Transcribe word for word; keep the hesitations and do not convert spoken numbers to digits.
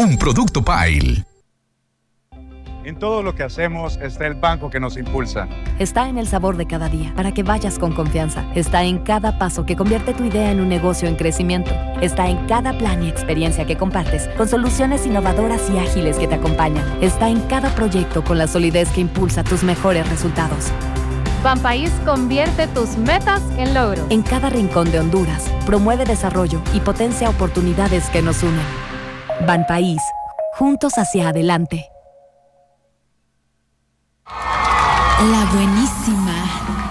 un producto Pile. En todo lo que hacemos está el banco que nos impulsa. Está en el sabor de cada día, para que vayas con confianza. Está en cada paso que convierte tu idea en un negocio en crecimiento. Está en cada plan y experiencia que compartes, con soluciones innovadoras y ágiles que te acompañan. Está en cada proyecto con la solidez que impulsa tus mejores resultados. Banpaís convierte tus metas en logros. En cada rincón de Honduras, promueve desarrollo y potencia oportunidades que nos unen. Banpaís, juntos hacia adelante. La buenísima.